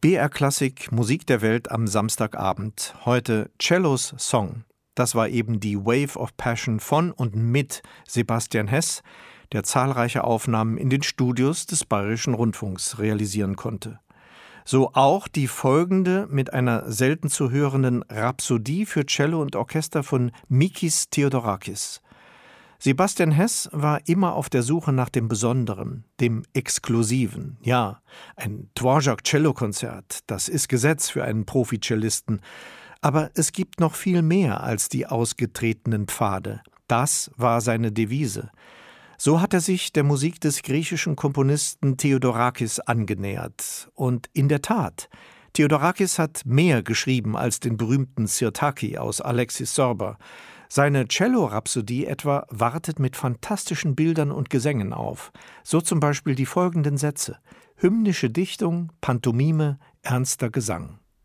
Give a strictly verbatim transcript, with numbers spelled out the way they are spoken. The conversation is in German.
B R Klassik Musik der Welt am Samstagabend. Heute Cellos Song. Das war eben die Wave of Passion von und mit Sebastian Hess, der zahlreiche Aufnahmen in den Studios des Bayerischen Rundfunks realisieren konnte. So auch die folgende mit einer selten zu hörenden Rhapsodie für Cello und Orchester von Mikis Theodorakis. Sebastian Hess war immer auf der Suche nach dem Besonderen, dem Exklusiven. Ja, ein Dvorak-Cello-Konzert, das ist Gesetz für einen Profi-Cellisten. Aber es gibt noch viel mehr als die ausgetretenen Pfade. Das war seine Devise. So hat er sich der Musik des griechischen Komponisten Theodorakis angenähert. Und in der Tat, Theodorakis hat mehr geschrieben als den berühmten Sirtaki aus Alexis Sorber. Seine Cello-Rhapsodie etwa wartet mit fantastischen Bildern und Gesängen auf. So zum Beispiel die folgenden Sätze: hymnische Dichtung, Pantomime, ernster Gesang.